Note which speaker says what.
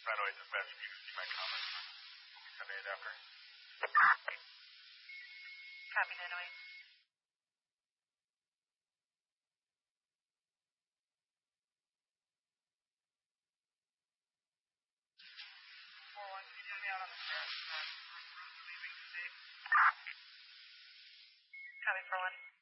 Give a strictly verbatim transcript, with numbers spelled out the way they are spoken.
Speaker 1: By the way, dispatch, can you see my comments? We'll be ten eight after.
Speaker 2: Copy, nine oh eight. four one, can you get me out on the stairs? Road leaving today. Copy, four one.